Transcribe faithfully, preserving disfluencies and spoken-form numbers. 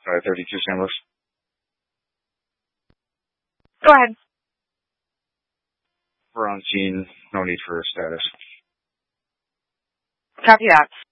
five thirty-two Saint Louis. Go ahead. We're on scene. No need for status. Copy that.